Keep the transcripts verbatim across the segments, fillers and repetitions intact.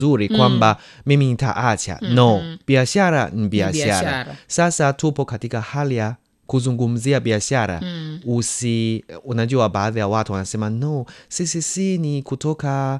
zuri kwamba mm. mimi nitaacha. Mm-hmm. No, biashara ni biashara. Sasa tupo katika hali ya kuzungumzia biashara. Mm. Usi, unajua baadhi ya watu wanasema no, sisi si ni kutoka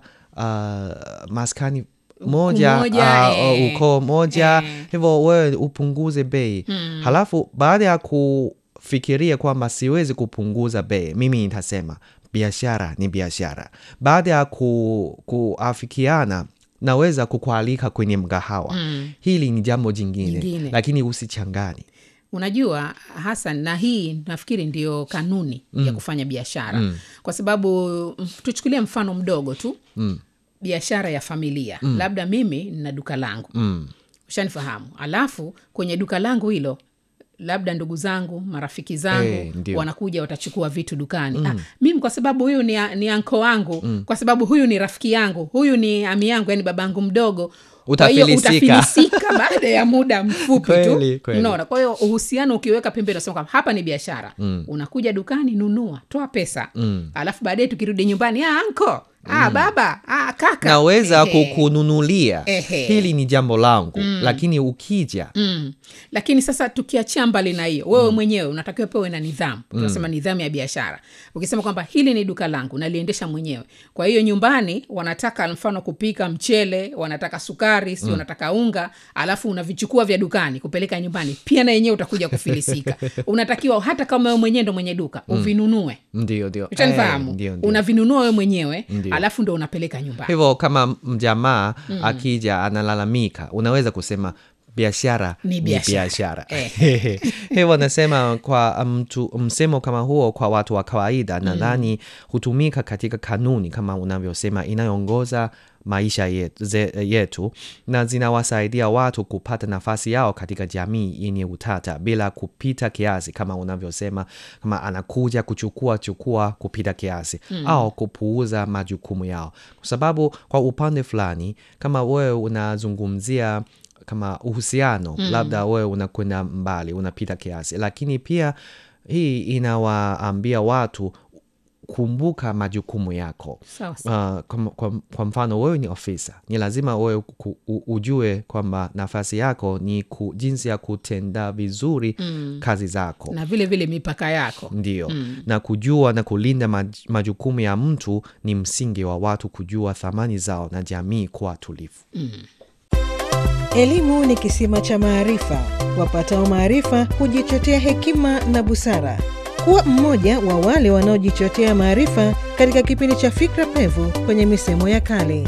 uh, maskani moja, moja uh, eh. uko moja, eh. hivyo wewe upunguze bei. Mm. Halafu baada ya kufikiria kwamba siwezi kupunguza bei, mimi nitasema biashara ni biashara. Baada ya ku, kuafikiana, naweza kukualika kwenye mgahawa. Mm. Hili ni jambo jingine, jingine. Lakini usichangani. Unajua Hassan, na hii nafikiri ndio kanuni mm. ya kufanya biashara. Mm. Kwa sababu tuchukulie mfano mdogo tu. Mm. Biashara ya familia. Mm. Labda mimi nina duka langu. Mm. Ushanifahamu. Alafu kwenye duka langu hilo labda ndugu zangu, marafiki zangu hey, wanakuja watachukua vitu dukani. Mm. Ah, mimi kwa sababu huyu ni, ni anko wangu, mm. kwa sababu huyu ni rafiki yangu, huyu ni ami yangu, yani babangu mdogo, utafilisika, utafilisika baada ya muda mfupi tu. Unaona? Kwa hiyo uhusiano ukiweka pembeni unasema kwamba hapa ni biashara. Mm. Unakuja dukani, nunua, toa pesa. Mm. Alafu baadaye tukirudi nyumbani, ah anko, ah mm. baba, ah kaka, naweza kukununulia. Hili ni jambo langu. Mm. Lakini ukija. Mm. Lakini sasa tukiachia mbali na hiyo, wewe mm. mwenyewe unatakiwa pewe na nidhamu. Mm. Tunasema nidhamu ya biashara. Ukisema kwamba hili ni duka langu naliendesha mwenyewe. Kwa hiyo nyumbani wanataka mfano kupika mchele, wanataka sukari, si mm. wanataka unga, alafu unavichukua vya dukani kupeleka nyumbani. Pia na yenyewe utakuja kufilisika. Unatakiwa hata kama wewe mwenyewe ndo mwenye duka, mm. uvinunue. Ndio ndio. Utanifahamu? Hey, unavinunua wewe mwenyewe. Ndiyo. Alafu ndo unapeleka nyumbani. Hivyo kama mjamaa mm. akija analalamika, unaweza kusema biashara ni biashara. Eh. Hivyo nasema kwa mtu msemo kama huo kwa watu wa kawaida mm. nadhani hutumika katika kanuni kama unavyosema inayoongoza maisha yetu, ze, yetu na zinawasaidia watu kupata nafasi yao katika jamii yenye utata bila kupita kiasi kama unavyosema, kama anakuja kuchukua chukua kupita kiasi mm. au kupuuza majukumu yao. Kwa sababu kwa upande fulani kama wewe unazungumzia kama uhusiano, mm. labda wewe unakwenda mbali, unapita kiasi, lakini pia hii inawaambia watu kumbuka majukumu yako. Sawa sawa. Uh, kwa, kwa, kwa mfano wewe ni ofisa, ni lazima wewe ku, u, ujue kwamba nafasi yako ni ku, jinsi ya kutenda vizuri mm. kazi zako. Na vile vile mipaka yako. Ndio. Mm. Na kujua na kulinda maj, majukumu ya mtu ni msingi wa watu kujua thamani zao na jamii kuwa tulivu. Mm. Elimu ni kisima cha maarifa. Wapatao maarifa hujichotea hekima na busara. Kuwa mmoja wa wale wanaojichotea maarifa katika kipindi cha Fikra Pevu kwenye misemo ya kale.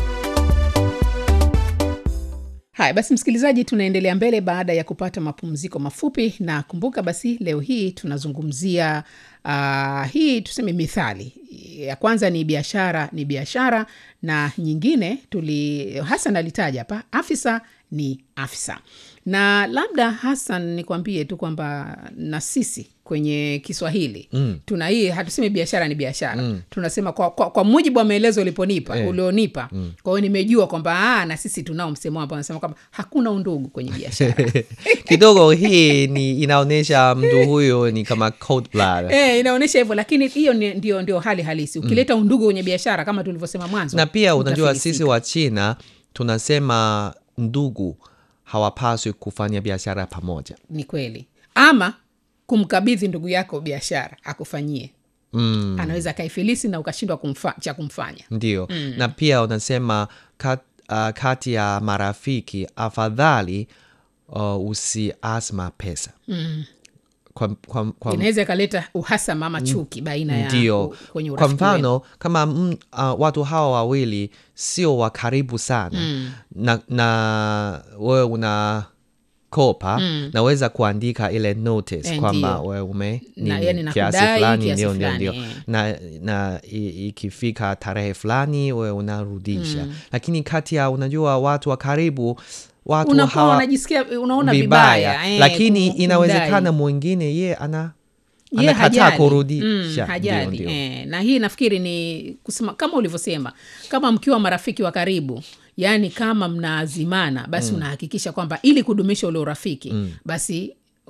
Hai, basi msikilizaji, tunaendelea mbele baada ya kupata mapumziko mafupi, na kumbuka basi leo hii tunazungumzia uh, hii tuseme mithali. Ya kwanza ni biashara ni biashara, na nyingine tuli Hassan alitaja hapa afisa ni afisa. Na labda Hassan nikwambie tu kwamba na sisi kwenye Kiswahili mm. tuna hii hatusemi biashara ni biashara. Mm. Tunasema kwa, kwa, kwa mujibu wa maelezo uliponipa, eh. ulionipa. Mm. Kwa hiyo nimejua kwamba ah na sisi tunao msemo hapa unasema kwamba hakuna undugu kwenye biashara. Kidogo hii ni inaonesha mtu huyo ni kama cold blood. Eh, inaonesha hivyo, lakini hiyo ndio ndio hali halisi. Ukileta undugu kwenye biashara kama tulivyosema mwanzo. Na pia unajua sisi wa China tunasema ndugu hawapaswi kufanya biashara pamoja. Ni kweli. Ama kumkabidhi ndugu yako biashara akufanyie. Mm. Anaweza kaifilisi na ukashindwa kumfa, cha kumfanya. Ndio. Mm. Na pia unasema kat, uh, kati ya marafiki afadhali uh, usiazma pesa. Mm. Kwa, kwa, kwa, inaweza kaleta uhasama ama chuki baina ya ndio, kwenye urafiki. Kwa mfano kama mm, uh, watu hawa wawili sio wa karibu sana. Mm. na, na wewe una kopa mm. naweza kuandika ile notice kwamba wewe ume ni kiasi fulani ndio ndio ndio na na ikifika tarehe fulani wewe unarudisha. Mm. Lakini kati ya unajua watu wa karibu watu unakuwa unajisikia unaona vibaya, vibaya. Eh, lakini inawezekana mwingine ye ana anakataa kurudisha. Mm, hajali. Eh, na hii nafikiri ni kusema kama ulivyosema, kama mkiwa marafiki wa karibu, yani kama mnaazimana basi mm. unahakikisha kwamba ili kudumisha ule urafiki mm. basi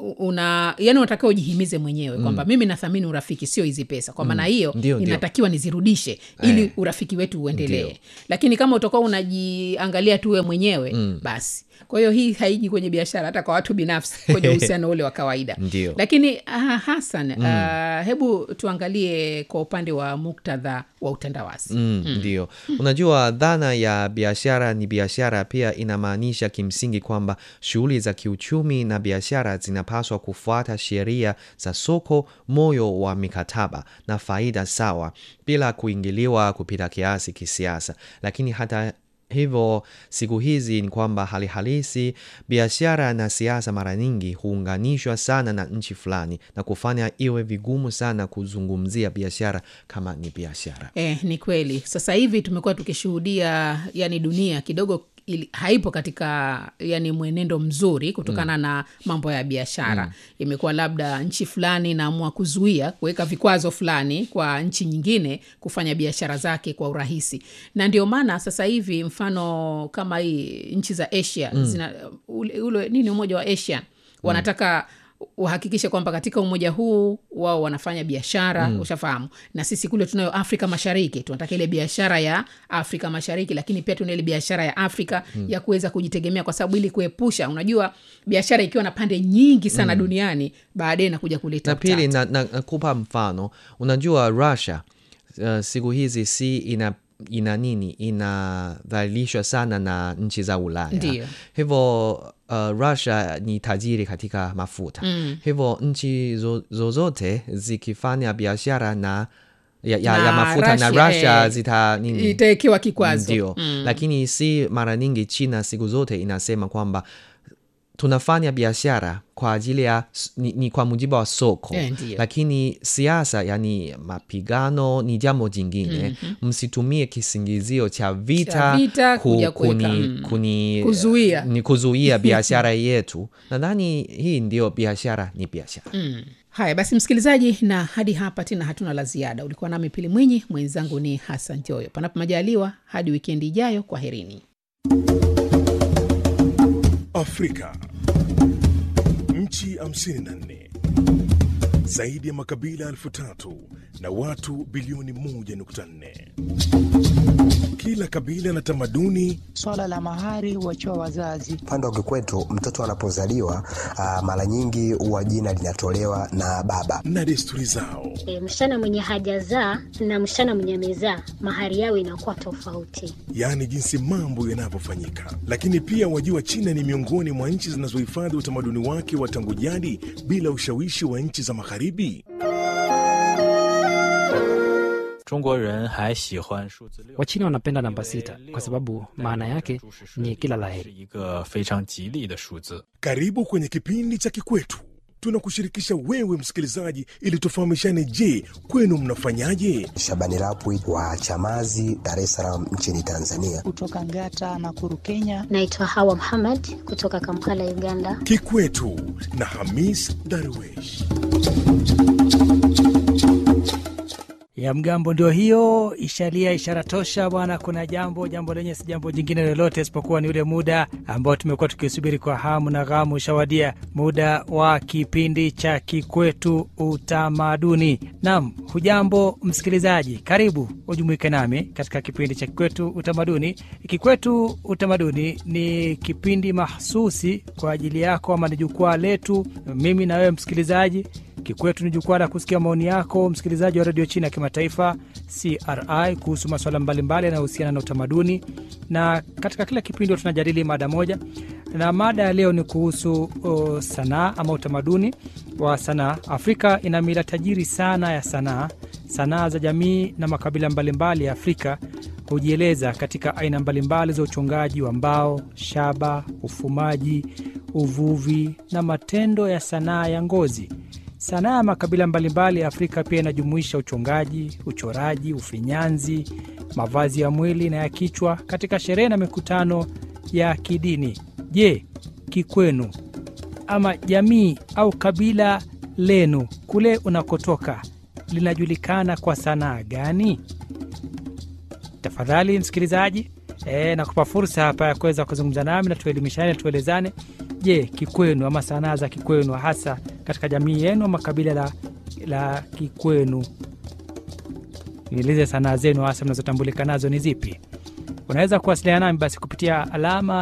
una yani unatakiwa ujihimize mwenyewe mm. kwamba mimi nathamini urafiki sio hizi pesa. Kwa maana hiyo mm. inatakiwa nizirudishe ili eh. urafiki wetu uendelee. Lakini kama utakuwa unajiangalia tu wewe mwenyewe mm. basi. Kwa hiyo hii haiji kwenye biashara, hata kwa watu binafsi, kwenye uhusiano ule wa kawaida. Ndiyo. Lakini uh, Hassan, mm. uh, hebu tuangalie kwa upande wa muktadha wa utandawazi. Mm, mm. Ndiyo. Unajua dhana ya biashara ni biashara pia inamaanisha kimsingi kwamba shughuli za kiuchumi na biashara zinapaswa kufuata sheria za soko, moyo wa mikataba na faida sawa bila kuingiliwa kupita kiasi kisiasa. Lakini hata hivyo siku hizi ni kwamba hali halisi biashara na siasa mara nyingi huunganishwa sana na nchi fulani na kufanya iwe vigumu sana kuzungumzia biashara kama ni biashara. Eh, ni kweli. Sasa hivi tumekuwa tukishuhudia yani dunia kidogo ili, haipo katika yani mwenendo mzuri kutokana mm. na mambo ya biashara. Mm. Imekuwa labda nchi fulani inaamua kuzuia, kuweka vikwazo fulani kwa nchi nyingine kufanya biashara zake kwa urahisi. Na ndio maana sasa hivi mfano kama hii nchi za Asia mm. zina ule, ule nini umoja wa Asia wanataka mm. uhakikishe kwamba katika umoja huu wao wanafanya biashara mm. ushafahamu. Na sisi kule tunayo Afrika Mashariki, tunataka ile biashara ya Afrika Mashariki, lakini pia tuna ile biashara ya Afrika mm. ya kuweza kujitegemea, kwa sababu ili kuepusha, unajua biashara ikiwa na pande nyingi sana mm. duniani baadaye inakuja kuleta na pili na, na, na kupa mfano, unajua Russia uh, siku hizi si ina ina nini inadhalilishwa sana na nchi za Ulaya. Ndiyo. Hivyo uh, Russia ni tajiri katika mafuta. Mm. Hivyo nchi zozote zikifanya biashara na ya, ya, na ya mafuta Russia, na Russia eh, zita nini itaekewa kikwazo. Ndio. Mm. Lakini si mara nyingi China siku zote inasema kwamba tunafanya biashara kwa ajili ya ni, ni kwa mujibu wa soko. Yeah, lakini siasa yani mapigano ni jambo jingine. Mm-hmm. Msitumie kisingizio cha vita, cha vita ku, kuni, mm. kuni, kuzuia ni kuzuia biashara yetu. Nadhani hii ndio biashara ni biashara. Mm. Haya basi msikilizaji, na hadi hapa tena hatuna la ziada. Ulikuwa nami Pili Mwinyi, mwenzangu ni Hassan Joyo. Panapo majaliwa hadi wikendi ijayo, kwaherini. Afrika, nchi hamsini na nne, zaidi ya makabila elfu tatu na watu bilioni moja nukta nne. Kila kabila na tamaduni. Swala la mahari huachiwa wazazi. Pande wa kwetu mtoto anapozaliwa uh, mara nyingi huwa jina linatolewa na baba. Na desturi zao. E, msichana mwenye hajazaa na msichana mwenye amezaa mahari yao inakuwa tofauti. Yaani jinsi mambo yanavyofanyika. Lakini pia wajua China ni miongoni mwa nchi zinazohifadhi utamaduni wake wa tangu jadi bila ushawishi wa nchi za magharibi. Wachina wanapenda namba sita kwa sababu maana yake ni kila laheri. Karibu kwenye kipindi cha Kikwetu. Tunakushirikisha wewe msikilizaji ili tufahamishane, je, kwenu mnafanyaje? Shabani Rapwi wa Chamazi, Dar es Salaam nchini Tanzania. Kutoka Ngata na Kuru, Kenya. Naitwa Hawa Muhammad kutoka Kampala, Uganda. Kikwetu na Hamis Darwesh. Ya mgambo ndio hiyo, ishalia ishara tosha bwana. Kuna jambo jambo lenye si jambo jingine lolote isipokuwa ni ule muda ambao tumekuwa tukisubiri kwa hamu na ghamu. Shawadia muda wa kipindi cha Kikwetu Utamaduni. Naam, hujambo msikilizaji, karibu ujumuike nami katika kipindi cha Kikwetu Utamaduni. Kikwetu Utamaduni ni kipindi mahsusi kwa ajili yako, ama ni jukwaa letu mimi na wewe msikilizaji. Kikwetu ni jukwaa la kusikia maoni yako msikilizaji wa Radio China Kimataifa C R I kuhusu masuala mbalimbali yanayohusiana na utamaduni, na katika kila kipindi tunajadili mada moja, na mada ya leo ni kuhusu uh, sanaa ama utamaduni wa sanaa. Afrika ina mila tajiri sana ya sanaa. Sanaa za jamii na makabila mbalimbali ya Afrika hujieleza katika aina mbalimbali za uchongaji wa mbao, shaba, ufumaji, uvuvi na matendo ya sanaa ya ngozi. Sanaa ya makabila mbalimbali ya Afrika pia inajumuisha uchongaji, uchoraji, ufinyanzi, mavazi ya mwili na ya kichwa katika sherehe na mikutano ya kidini. Je, kikwenu ama jamii au kabila lenu kule unakotoka linajulikana kwa sanaa gani? Tafadhali msikilizaji, e, nakupa fursa hapa ya kuweza kuzungumza nami na tuelimishane, tuelezane Je, Kikwenu ama sanaa za Kikwenu hasa katika jamii yenu ama kabila la, la Kikwenu, nieleze sanaa zenu hasa mnazotambulika nazo ni zipi? Unaweza kuwasiliana nami basi kupitia alama